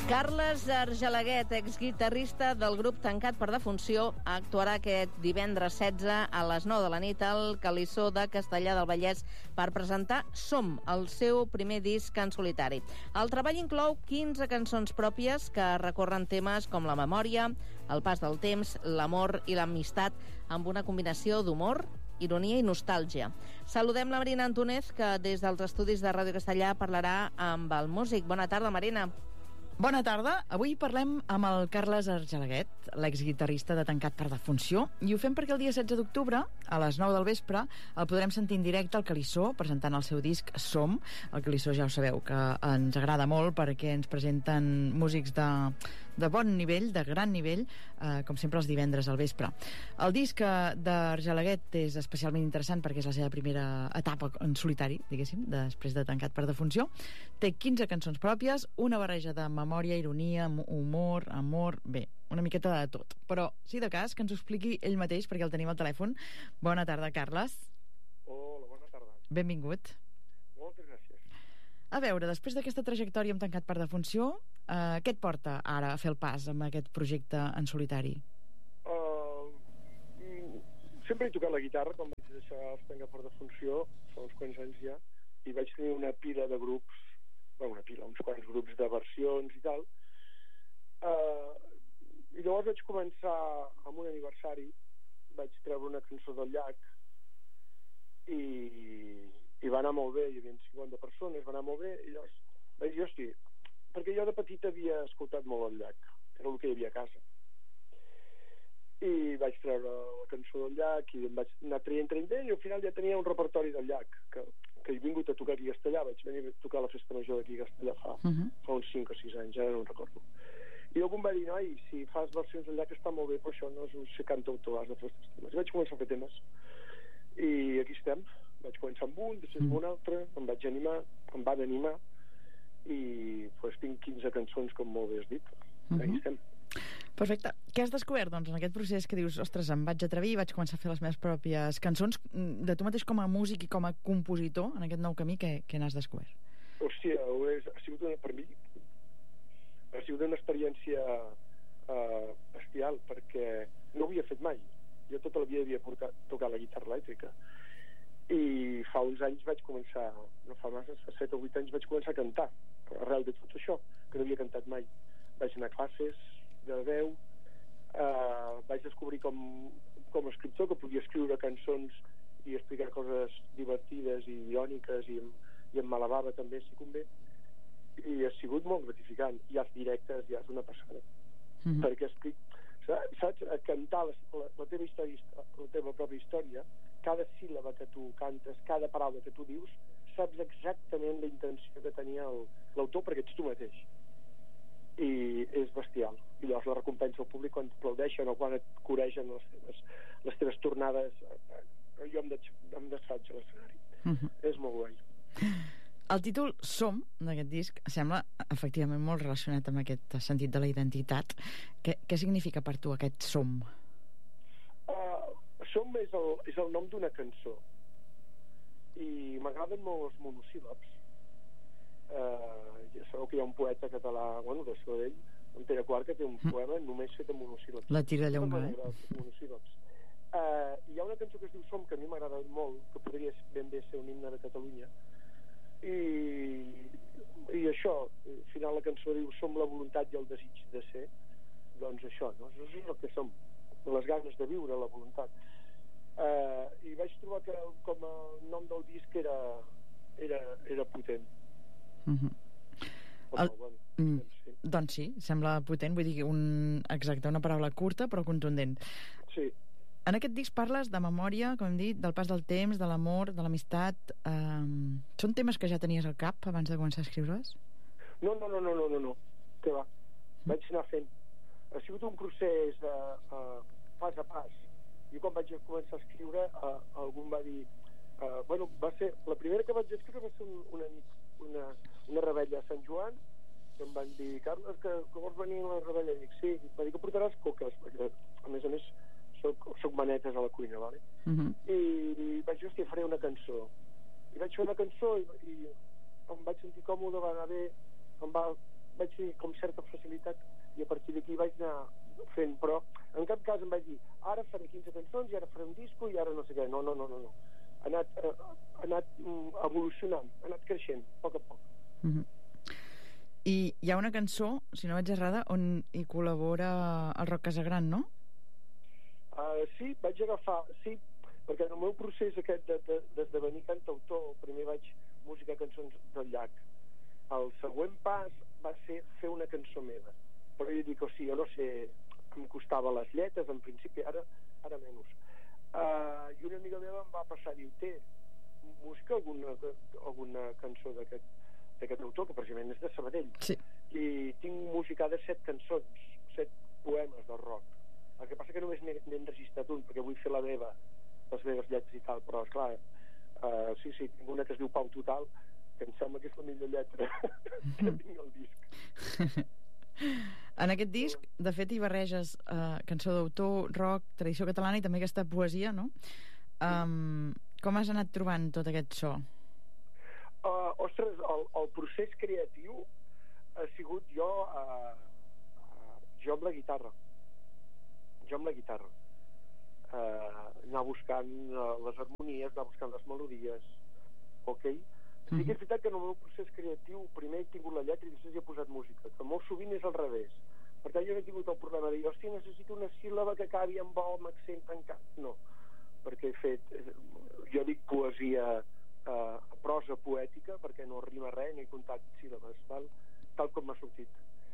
Carles Argelaguet, exguitarrista del grup Tancat per Defunció, actuarà aquest divendres 16 a les 9 de la nit al Calissó de Castellar del Vallès per presentar Som, el seu primer disc en solitari. El treball inclou 15 cançons pròpies que recorren temes com la memòria, el pas del temps, l'amor i l'amistat, amb una combinació d'humor, ironia i nostàlgia. Saludem la Marina Antúnez, que des dels estudis de Ràdio Castellà parlarà amb el músic. Bona tarda, Marina. Bona tarda. Avui parlem amb el Carles Argelaguet, l'exguitarrista de Tancat per Defunció, i ho fem perquè el dia 16 d'octubre, a les 9 del vespre, el podrem sentir en directe al Calissó, presentant el seu disc Som. El Calissó ja ho sabeu, que ens agrada molt perquè ens presenten músics de bon nivell, de gran nivell, com sempre els divendres al vespre. El disc d'Argelaguet és especialment interessant perquè és la seva primera etapa en solitari, diguéssim, després de Tancat per Defunció. Té 15 cançons pròpies, una barreja de memòria, ironia, humor, amor... Bé, una miqueta de tot. Però, si de cas, que ens ho expliqui ell mateix, perquè el tenim al telèfon. Bona tarda, Carles. Hola, bona tarda. Benvingut. Moltes gràcies. A veure, després d'aquesta trajectòria amb Tancat per Defunció, què et porta ara a fer el pas amb aquest projecte en solitari? Sempre he tocat la guitarra, quan vaig deixar els Tancat per Defunció, fa uns quants anys ja, i vaig tenir una pila de grups, uns quants grups de versions i tal. I llavors vaig començar amb un aniversari, vaig treure una cançó del llac i va anar molt bé, hi havia 50 persones, va anar molt bé, i llavors vaig dir, hosti, perquè jo de petit havia escoltat molt el llac, era el que hi havia a casa, i vaig treure la cançó del llac i em vaig anar traient i al final ja tenia un repertori del llac que he vingut a tocar aquí a Castellà. Vaig venir a tocar la festa major d'aquí a Castellà fa uns 5 o 6 anys, ara no en recordo, i algú em va dir, noi, si fas versions del llac està molt bé, però això no és ser cantautor, has de fer els temes. I vaig començar a fer temes i aquí estem. Vaig començar amb un, després amb un altre, em van animar i pues, tinc 15 cançons, com molt bé has dit. Aquí estem. Perfecte. Què has descobert, doncs, en aquest procés que dius, ostres, em vaig atrevir i vaig començar a fer les meves pròpies cançons, de tu mateix com a músic i com a compositor, en aquest nou camí, què n'has descobert? Hòstia, ha sigut per mi ha sigut una experiència bestial, perquè no ho havia fet mai. Jo tota la vida havia tocat la guitarra elèctrica i fa uns anys vaig començar, no fa massa, fa 7 o 8 anys vaig començar a cantar, arrel de tot això, que no havia cantat mai. Vaig anar a classes de veu, vaig descobrir com a escriptor que podia escriure cançons i explicar coses divertides i iròniques i em malabava també, si convé, i ha sigut molt gratificant. I els directes ja és una passada, perquè saps, a cantar la teva història, la teva pròpia història, cada síl·laba que tu cantes, cada paraula que tu dius, saps exactament la intenció que tenia l'autor, perquè ets tu mateix, i és bestial. I llavors la recompensa al públic quan t'aplaudeixen o quan et coregen les teves tornades, jo em desfaig a l'escenari. És molt guai. El títol Som, d'aquest disc, sembla efectivament molt relacionat amb aquest sentit de la identitat. Què significa per tu aquest Som? Som és el nom d'una cançó i m'agraden molt els monosíl·labs. Ja sabeu que hi ha un poeta català, de Sabadell, en Pere Quart, que té un poema només fet amb monosíl·labs. La tira llonga, monosíl·labs. Hi ha una cançó que es diu Som, que a mi m'agrada molt, que podria ben bé ser un himne de Catalunya, i això, al final la cançó diu som la voluntat i el desig de ser. Doncs això, no? Això és el que som, les ganes de viure, la voluntat. I vaig trobar que com a nom del disc era potent. Doncs sí, sembla potent, vull dir una paraula curta però contundent. Sí. En aquest disc parles de memòria, com hem dit, del pas del temps, de l'amor, de l'amistat. Són temes que ja tenies al cap abans de començar a escriure-les? No. Què va? Vaig anar fent. Ha sigut un procés pas a pas. Jo quan vaig començar a escriure, algú em va dir... va ser... La primera que vaig escriure va ser una nit, una rebella a Sant Joan, que em van dir, Carles, que vols venir a la rebella? I dic, sí. Va dir que portaràs coques, perquè a més soc manetes a la cuina, vale? I vaig dir, hòstia, faré una cançó. I vaig fer una cançó i em vaig sentir còmode, va anar bé, em va vaig tenir com certa facilitat i a partir d'aquí vaig anar fent, però en cap cas em vaig dir ara faré 15 cançons i ara faré un disco i ara no sé què, no. Ha anat evolucionant, ha anat creixent a poc a poc. I hi ha una cançó, si no vaig errada, on hi col·labora el Roc Casagran, no? Sí, vaig agafar, sí, perquè en el meu procés aquest d'esdevenir cantautor, primer vaig musicar cançons del llac. El següent pas va ser fer una cançó meva. Però jo dic, jo no sé, em costava les lletres, en principi, ara menys. I una amiga meva em va passar, diu, té música alguna cançó d'aquest autor, que precisament és de Sabadell. Sí. I tinc musicades 7 cançons, 7 poemes del rock. El que passa que només n'he enregistrat un, perquè vull fer les meves lletres i tal, però esclar, sí, tinc una que es diu Pau Total, que em sembla que és la millor lletra que tinc al disc. En aquest disc, de fet, hi barreges cançó d'autor, rock, tradició catalana i també aquesta poesia, no? Com has anat trobant tot aquest so? Ostres, el procés creatiu ha sigut jo amb la guitarra. Anar buscant les harmonies, anar buscant les melodies, ok? Sí que és veritat que en el meu procés creatiu primer he tingut la lletra i després hi he posat música, que molt sovint és al revés. Per tant, jo no he tingut el problema de dir, hòstia, necessito una síl·laba que acabi amb O, amb accent tancat. No, perquè he fet, jo dic poesia, prosa poètica, perquè no rima res, no he comptat síl·labes, tal com m'ha sortit.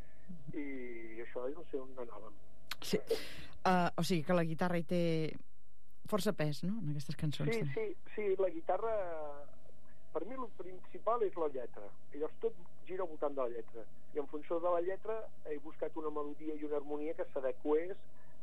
I això, no sé on anàvem. Sí. O sigui que la guitarra hi té força pes, no?, en aquestes cançons. Sí, la guitarra, per mi el principal és la lletra, i llavors tot gira al voltant de la lletra, i en funció de la lletra he buscat una melodia i una harmonia que s'adequés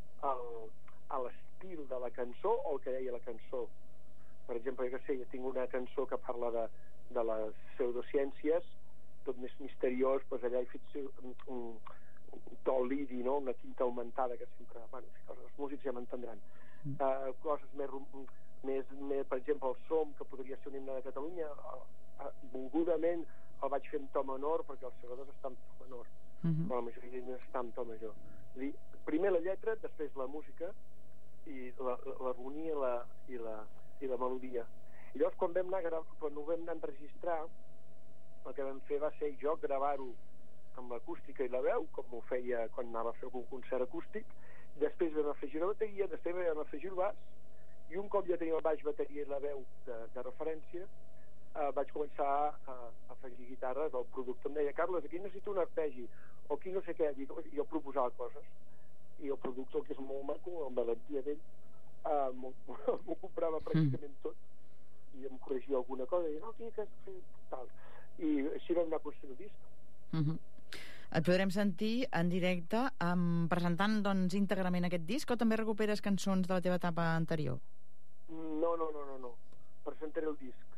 a l'estil de la cançó o el que deia la cançó. Per exemple, jo tinc una cançó que parla de les pseudociències, tot més misteriós, doncs allà he fet un to liri, no? Una tinta augmentada que sempre, els músics ja m'entendran. Coses més, per exemple, el Som, que podria ser un himne de Catalunya, volgudament el vaig fer en to menor perquè els segadors estan en to menor, però la majoria d'himnes estan en to major. És dir, primer la lletra, després la música i l'harmonia i la melodia. I llavors quan ho vam anar a enregistrar, el que vam fer va ser jo gravar-ho amb l'acústica i la veu, com ho feia quan anava a fer un concert acústic, després vam afegir la bateria, després vam afegir el baix, i un cop ja tenia el baix, bateria i la veu de referència, vaig començar a afegir guitarres. El productor em deia, Carles, aquí necessito un arpegi, o aquí no sé què, jo proposava coses, i el productor, que és molt maco, el valentia d'ell, m'ho comprava pràcticament tot, i em corregia alguna cosa, i no, aquí que has de fer tal. I així vam anar a construir el disc. Et podrem sentir en directe presentant doncs íntegrament aquest disc, o també recuperes cançons de la teva etapa anterior? No. Presentaré el disc,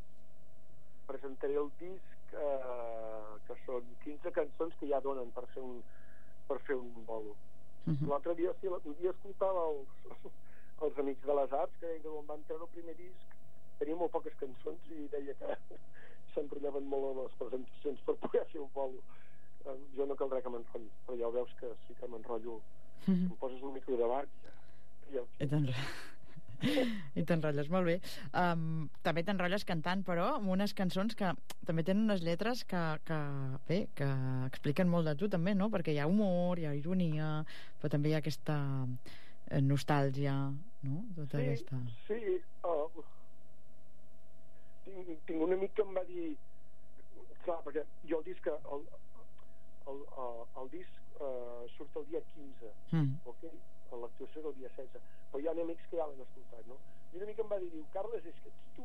que són 15 cançons que ja donen per fer un bolo. L'altre dia escoltava els Amics de les Arts, que deien que quan van treure el primer disc tenia molt poques cançons i deia que s'enrotllaven molt en les presentacions per poder fer un bolo. Jo no caldrà que m'enrotlli, però ja ho veus que sí que m'enrotllo. Em poses un micro davant i t'enrotlles, molt bé. També t'enrotlles cantant, però amb unes cançons que també tenen unes lletres que expliquen molt de tu també, no? Perquè hi ha humor, hi ha ironia, però també hi ha aquesta nostàlgia, no? Sí. Tinc un amic que em va dir, clar, perquè jo el disc surt el dia 15, ok? L'actuació del dia 16, però hi ha amics que ja l'han escoltat, no? I un amic em va dir, Carles, és que ets tu.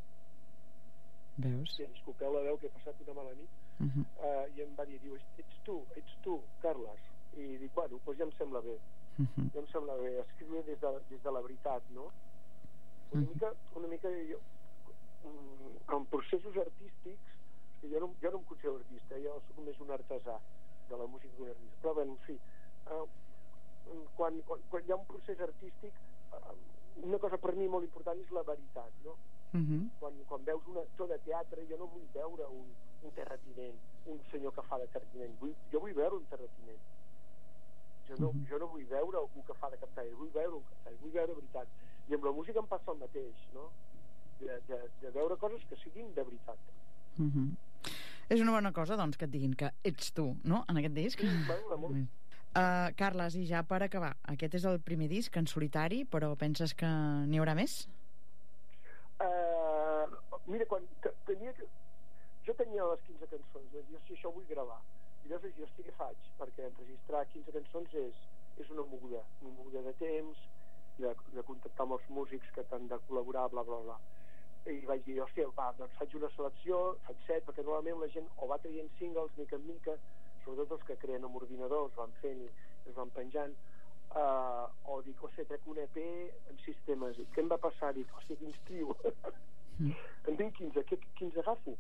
Veus? Sí, disculpeu la veu, que he passat una mala nit. I em va dir, ets tu, Carles. I dic, bueno, doncs ja em sembla bé. Escriure des de la veritat, no? Una mica jo, en processos artístics, jo no em considero artista, jo soc més un artesà de la música d'un artista, però bé, en fi, quan hi ha un procés artístic, una cosa per mi molt important és la veritat, no? Quan veus un actor de teatre, jo no vull veure un terratinent, un senyor que fa de terratinent, jo vull castellà, vull veure un castellà, vull veure veritat. I amb la música em passa el mateix, no? De veure coses que siguin de veritat. És una bona cosa, doncs, que et diguin que ets tu, no?, en aquest disc. Sí, m'agrada molt. Carles, i ja per acabar, aquest és el primer disc en solitari, però penses que n'hi haurà més? Mira, jo tenia les 15 cançons, jo si això vull gravar, i llavors jo què faig? Perquè enregistrar 15 cançons és una moguda de temps, de contactar amb els músics que t'han de col·laborar, bla, bla, bla. I vaig dir, hòstia, doncs faig una selecció, faig 7, perquè normalment la gent o va traient singles mica en mica, sobretot els que creen amb ordinadors, van fent i es van penjant, o dic, trec un EP amb 6 temes. Què em va passar? Dic, quins trio? En tinc 15, quins agafo?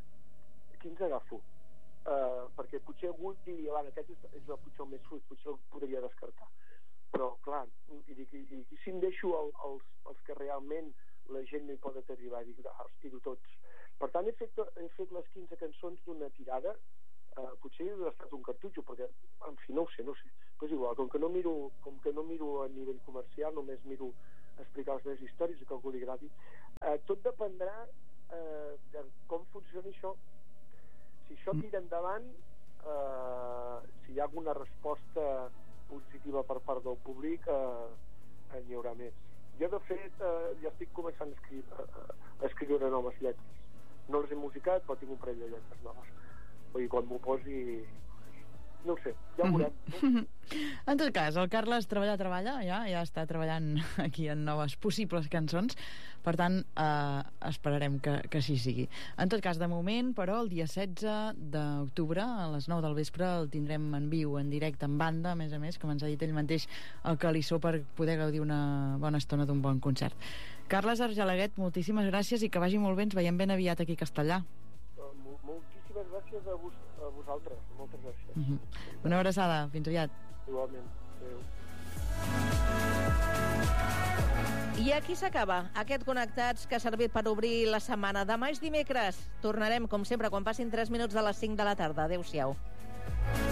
Perquè potser algú diria, aquest és potser el més fluid, potser el podria descartar. Però, clar, i si em deixo els que realment la gent no hi pot arribar, dic, els tiro tots. Per tant, he fet les 15 cançons d'una tirada, potser he estat un cartutxo, perquè, en fi, no ho sé. Però és igual, com que no miro a nivell comercial, només miro explicar les meves històries i que algú li agradi. Tot dependrà de com funcioni això. Si això tira endavant, si hi ha alguna resposta positiva per part del públic, n'hi haurà més. Jo, de fet, ja estic començant a escriure noves lletres. No les he musicat, però tinc un parell de lletres noves. Vull dir, quan m'ho posi... No ho sé, ja ho veurem. En tot cas, el Carles treballa, ja està treballant aquí en noves possibles cançons, per tant, esperarem que així sigui. En tot cas, de moment, però, el dia 16 d'octubre, a les 9 del vespre, el tindrem en viu, en directe, en banda, a més, com ens ha dit ell mateix, al Calissó, per poder gaudir una bona estona d'un bon concert. Carles Argelaguet, moltíssimes gràcies i que vagi molt bé, ens veiem ben aviat aquí a Castellà. Moltíssimes gràcies a vosaltres, moltes gràcies. Una abraçada, fins aviat. Igualment, adéu. I aquí s'acaba aquest Connectats que ha servit per obrir la setmana. Demà és dimecres. Tornarem, com sempre, quan passin 3 minuts de les 5 de la tarda. Adéu-siau.